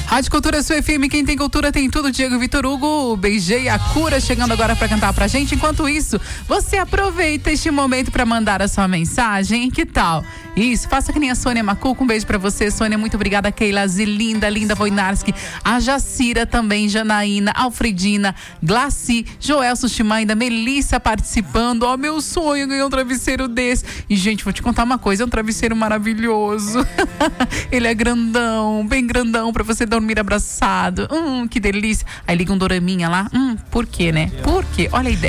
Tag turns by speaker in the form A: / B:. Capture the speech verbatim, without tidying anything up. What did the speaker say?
A: Rádio Cultura Sua F M, quem tem cultura tem tudo. Diego Vitor Hugo, beijei a cura, chegando agora para cantar pra gente. Enquanto isso, você aproveita este momento para mandar a sua mensagem. Que tal? Isso, faça que nem a Sônia Macuco. Um beijo pra você, Sônia. Muito obrigada, Keila Zilinda, Linda Voinarski, a Jacira também, Janaína, Alfredina, Glaci, Joel Sustimainda, Melissa participando. Ó, meu sonho ganhar um travesseiro desse. E, gente, vou te contar uma coisa: é um travesseiro maravilhoso. Ele é grandão, bem grandão, pra você dormir abraçado. Hum, que delícia. Aí liga um doraminha lá. Hum, por quê, né? Por quê? Olha a ideia.